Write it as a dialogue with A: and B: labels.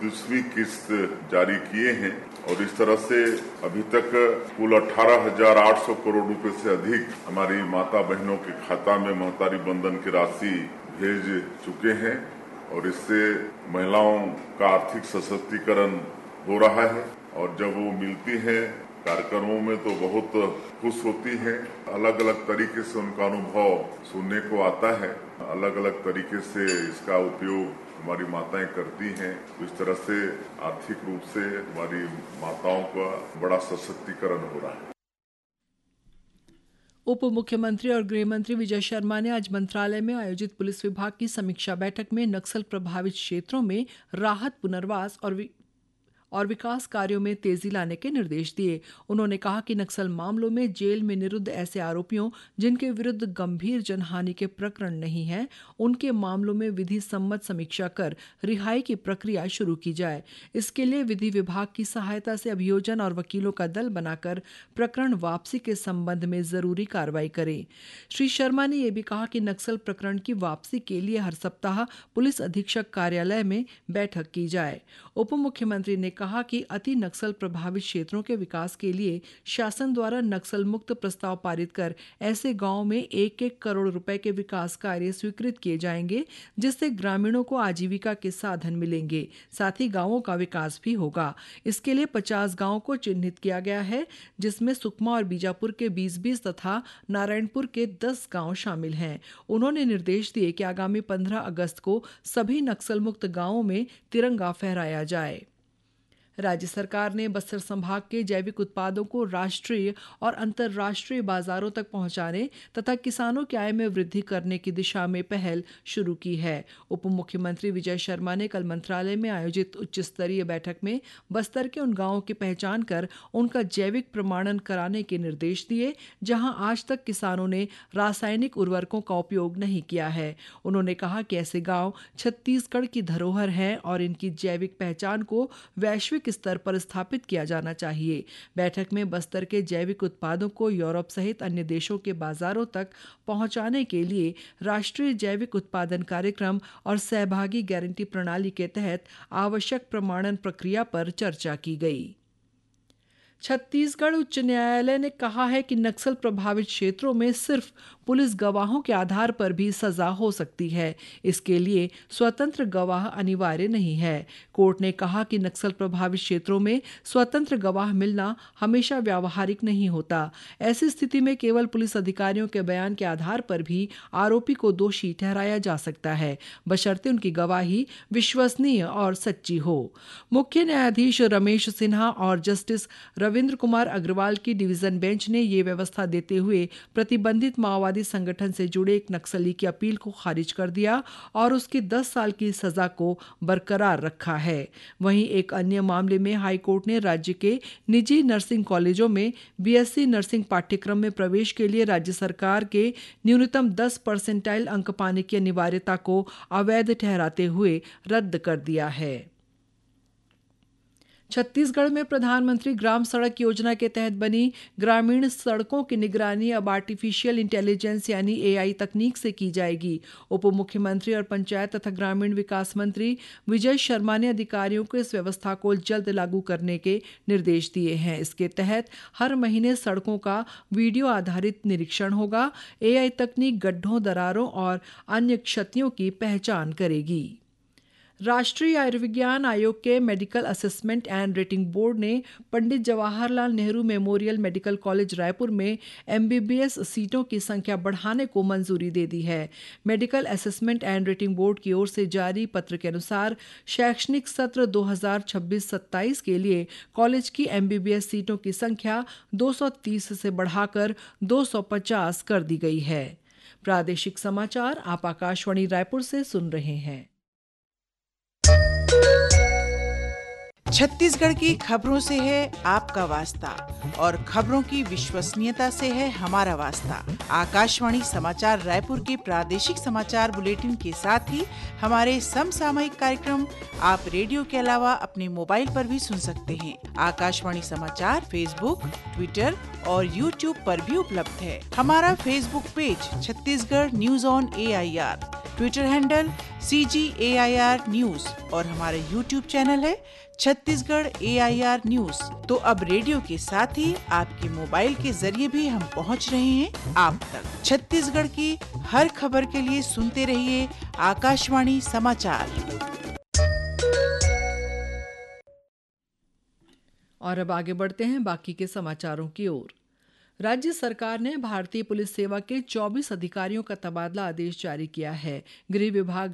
A: दूसरी किस्त जारी किए हैं और इस तरह से अभी तक कुल 18,800 करोड़ रुपए से अधिक हमारी माता बहनों के खाता में महतारी बंधन की राशि भेज चुके हैं और इससे महिलाओं का आर्थिक सशक्तिकरण हो रहा है और जब वो मिलती है कार्यक्रमों में तो बहुत खुश होती है। अलग अलग तरीके से उनका अनुभव सुनने को आता है, अलग अलग तरीके से इसका उपयोग हमारी माताएं करती हैं। इस तरह से आर्थिक रूप से हमारी माताओं का बड़ा सशक्तिकरण हो रहा है।
B: उप मुख्यमंत्री और गृह मंत्री विजय शर्मा ने आज मंत्रालय में आयोजित पुलिस विभाग की समीक्षा बैठक में नक्सल प्रभावित क्षेत्रों में राहत, पुनर्वास और विकास कार्यों में तेजी लाने के निर्देश दिए। उन्होंने कहा कि नक्सल मामलों में जेल में निरुद्ध ऐसे आरोपियों जिनके विरुद्ध गंभीर जनहानि के प्रकरण नहीं हैं, उनके मामलों में विधि सम्मत समीक्षा कर रिहाई की प्रक्रिया शुरू की जाए। इसके लिए विधि विभाग की सहायता से अभियोजन और वकीलों का दल बनाकर प्रकरण वापसी के संबंध में जरूरी कार्रवाई करें। श्री शर्मा ने यह भी कहा कि नक्सल प्रकरण की वापसी के लिए हर सप्ताह पुलिस अधीक्षक कार्यालय में बैठक की जाए। उप मुख्यमंत्री ने कहा कि अति नक्सल प्रभावित क्षेत्रों के विकास के लिए शासन द्वारा नक्सल मुक्त प्रस्ताव पारित कर ऐसे गांवों में 1-1 करोड़ रुपए के विकास कार्य स्वीकृत किए जाएंगे, जिससे ग्रामीणों को आजीविका के साधन मिलेंगे, साथ ही गांवों का विकास भी होगा। इसके लिए 50 गांवों को चिन्हित किया गया है, जिसमें सुकमा और बीजापुर के 20-20 तथा नारायणपुर के 10 गांव शामिल हैं। उन्होंने निर्देश दिए कि आगामी 15 अगस्त को सभी नक्सल मुक्त गांवों में तिरंगा फहराया जाए। राज्य सरकार ने बस्तर संभाग के जैविक उत्पादों को राष्ट्रीय और अंतर्राष्ट्रीय बाजारों तक पहुंचाने तथा किसानों की आय में वृद्धि करने की दिशा में पहल शुरू की है। उप मुख्यमंत्री विजय शर्मा ने कल मंत्रालय में आयोजित उच्च स्तरीय बैठक में बस्तर के उन गांवों की पहचान कर उनका जैविक प्रमाणन कराने के निर्देश दिए, जहां आज तक किसानों ने रासायनिक उर्वरकों का उपयोग नहीं किया है। उन्होंने कहा कि ऐसे गाँव छत्तीसगढ़ की धरोहर हैं और इनकी जैविक पहचान को वैश्विक स्तर पर स्थापित किया जाना चाहिए। बैठक में बस्तर के जैविक उत्पादों को यूरोप सहित अन्य देशों के बाजारों तक पहुंचाने के लिए राष्ट्रीय जैविक उत्पादन कार्यक्रम और सहभागी गारंटी प्रणाली के तहत आवश्यक प्रमाणन प्रक्रिया पर चर्चा की गई। छत्तीसगढ़ उच्च न्यायालय ने कहा है कि नक्सल प्रभावित क्षेत्रों में सिर्फ पुलिस गवाहों के आधार पर भी सजा हो सकती है। इसके लिए स्वतंत्र गवाह अनिवार्य नहीं है। कोर्ट ने कहा कि नक्सल प्रभावित क्षेत्रों में स्वतंत्र गवाह मिलना हमेशा व्यावहारिक नहीं होता। ऐसी स्थिति में केवल पुलिस अधिकारियों के बयान के आधार पर भी आरोपी को दोषी ठहराया जा सकता है, बशर्ते उनकी गवाही विश्वसनीय और सच्ची हो। मुख्य न्यायाधीश रमेश सिन्हा और जस्टिस रविंद्र कुमार अग्रवाल की डिवीजन बेंच ने ये व्यवस्था देते हुए प्रतिबंधित माओवादी संगठन से जुड़े एक नक्सली की अपील को खारिज कर दिया और उसकी 10 साल की सजा को बरकरार रखा है। वहीं एक अन्य मामले में हाईकोर्ट ने राज्य के निजी नर्सिंग कॉलेजों में बीएससी नर्सिंग पाठ्यक्रम में प्रवेश के लिए राज्य सरकार के न्यूनतम 10% अंक पाने की अनिवार्यता को अवैध ठहराते हुए रद्द कर दिया है। छत्तीसगढ़ में प्रधानमंत्री ग्राम सड़क योजना के तहत बनी ग्रामीण सड़कों की निगरानी अब आर्टिफिशियल इंटेलिजेंस यानी एआई तकनीक से की जाएगी। उप मुख्यमंत्री और पंचायत तथा ग्रामीण विकास मंत्री विजय शर्मा ने अधिकारियों को इस व्यवस्था को जल्द लागू करने के निर्देश दिए हैं। इसके तहत हर महीने सड़कों का वीडियो आधारित निरीक्षण होगा। एआई तकनीक गड्ढों, दरारों और अन्य क्षतियों की पहचान करेगी। राष्ट्रीय आयुर्विज्ञान आयोग के medical assessment and rating board ने Pandit Jawaharlal Nehru memorial medical college Raipur में एमबीबीएस सीटों की संख्या बढ़ाने को मंजूरी दे दी है। Medical assessment and rating board की ओर से जारी पत्र के अनुसार शैक्षणिक सत्र 2026-27 के लिए कॉलेज की एमबीबीएस सीटों की संख्या 230 से बढ़ाकर 250 कर दी गई है। प्रादेशिक समाचार आप आकाशवाणी रायपुर से सुन रहे हैं।
C: छत्तीसगढ़ की खबरों से है आपका वास्ता और खबरों की विश्वसनीयता से है हमारा वास्ता। आकाशवाणी समाचार रायपुर के प्रादेशिक समाचार बुलेटिन के साथ ही हमारे समसामयिक कार्यक्रम आप रेडियो के अलावा अपने मोबाइल पर भी सुन सकते हैं। आकाशवाणी समाचार फेसबुक, ट्विटर और यूट्यूब पर भी उपलब्ध है। हमारा Facebook page Chhattisgarh news on AIR, Twitter handle CGAIR news और हमारा यूट्यूब चैनल है छत्तीसगढ़ AIR न्यूज। तो अब रेडियो के साथ ही आपके मोबाइल के जरिए भी हम पहुंच रहे हैं आप तक। छत्तीसगढ़ की हर खबर के लिए सुनते रहिए आकाशवाणी समाचार।
B: और अब आगे बढ़ते हैं बाकी के समाचारों की ओर। राज्य सरकार ने भारतीय पुलिस सेवा के 24 अधिकारियों का तबादला आदेश जारी किया है। गृह विभाग